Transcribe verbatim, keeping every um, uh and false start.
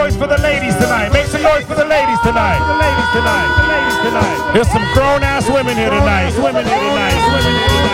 noise for the ladies tonight. Make some noise for the ladies tonight. The ladies tonight. The ladies tonight. There's some grown ass women here tonight. Women here tonight. Women here tonight.